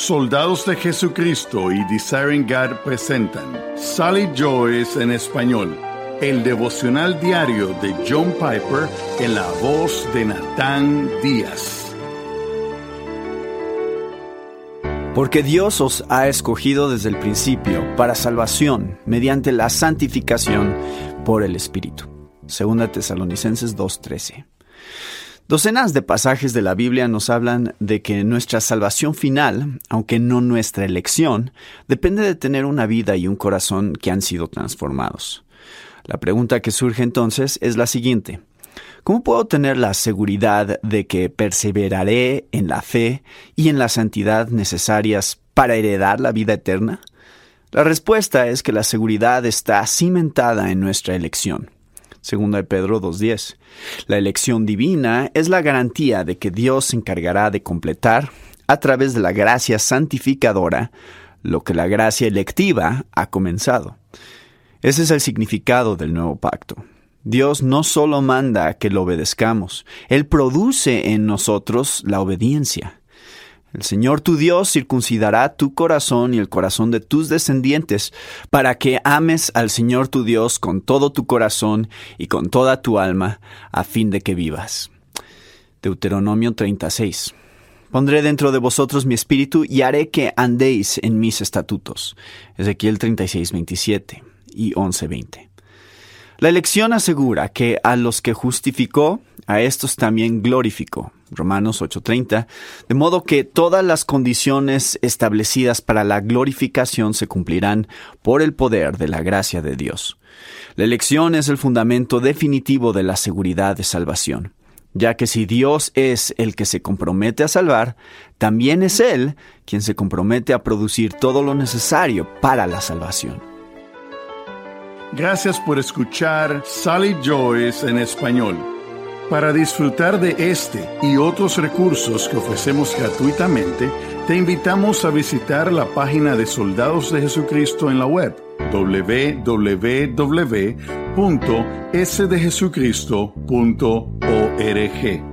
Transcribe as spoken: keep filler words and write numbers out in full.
Soldados de Jesucristo y Desiring God presentan Sally Joyce en español, el devocional diario de John Piper en la voz de Natán Díaz. Porque Dios os ha escogido desde el principio para salvación mediante la santificación por el Espíritu. Segunda Tesalonicenses dos trece. Docenas de pasajes de la Biblia nos hablan de que nuestra salvación final, aunque no nuestra elección, depende de tener una vida y un corazón que han sido transformados. La pregunta que surge entonces es la siguiente: ¿cómo puedo tener la seguridad de que perseveraré en la fe y en la santidad necesarias para heredar la vida eterna? La respuesta es que la seguridad está cimentada en nuestra elección. Segunda de Pedro dos diez. La elección divina es la garantía de que Dios se encargará de completar, a través de la gracia santificadora, lo que la gracia electiva ha comenzado. Ese es el significado del nuevo pacto. Dios no solo manda que lo obedezcamos, Él produce en nosotros la obediencia. El Señor tu Dios circuncidará tu corazón y el corazón de tus descendientes, para que ames al Señor tu Dios con todo tu corazón y con toda tu alma, a fin de que vivas. Deuteronomio treinta y seis. Pondré dentro de vosotros mi espíritu y haré que andéis en mis estatutos. Ezequiel treinta y seis veintisiete y once veinte. La elección asegura que a los que justificó, a estos también glorificó. Romanos ocho treinta, de modo que todas las condiciones establecidas para la glorificación se cumplirán por el poder de la gracia de Dios. La elección es el fundamento definitivo de la seguridad de salvación, ya que si Dios es el que se compromete a salvar, también es Él quien se compromete a producir todo lo necesario para la salvación. Gracias por escuchar Sally Joyce en español. Para disfrutar de este y otros recursos que ofrecemos gratuitamente, te invitamos a visitar la página de Soldados de Jesucristo en la web doble u doble u doble u punto s de jesucristo punto org.